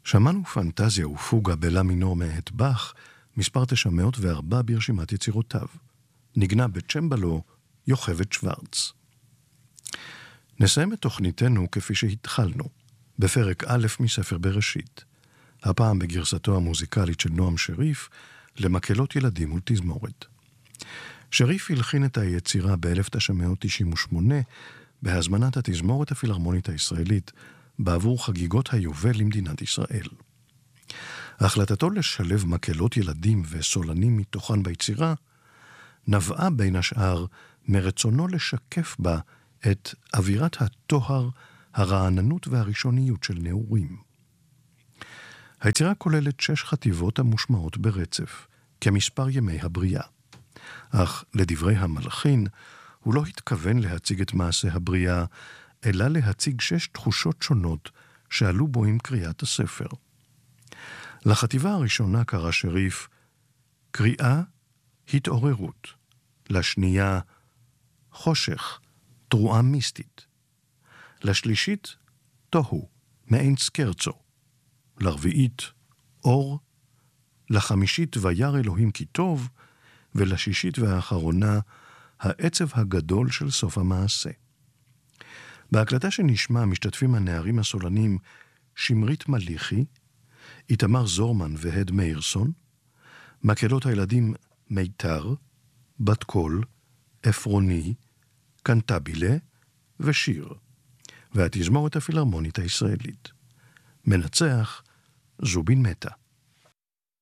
שמענו פנטזיה ופוגה בלה מינור מאת באך, מספר 904 ברשימת יצירותיו. נגנה בצ'מבלו יוכבד שוורץ. נסיים את תוכניתנו כפי שהתחלנו, בפרק א' מספר בראשית, הפעם בגרסתו המוזיקלית של נועם שריף, למקהלות ילדים ולתזמורת. שריף הלחין את היצירה ב-1998 בהזמנת התזמורת הפילהרמונית הישראלית בעבור חגיגות היובל למדינת ישראל. החלטתו לשלב מקהלות ילדים וסולנים מתוכן ביצירה נבעה בין השאר מרצונו לשקף בה את אווירת התואר, הרעננות והראשוניות של נעורים. היצירה כוללת 6 חטיבות המושמעות ברצף, כמספר ימי הבריאה. אך לדברי המלחין, הוא לא התכוון להציג את מעשה הבריאה, אלא להציג 6 תחושות שונות שעלו בו עם קריאת הספר. לחטיבה הראשונה קרא שריף קריאה, התעוררות. לשנייה, חושך, תרועה מיסטית. לשלישית, תוהו, מעין סקרצו. לרביעית, אור. לחמישית, וירא אלוהים כי טוב. ולשישית והאחרונה, העצב הגדול של סוף המעשה. בהקלטה שנשמע משתתפים הנערים הסולנים שמרית מליחי, איתמר זורמן והד מאירסון, מקהלות הילדים מיתר, בת קול, אפרוני, קנטבילה ושיר, והתזמורת הפילהרמונית הישראלית. מנצח זובין מטה.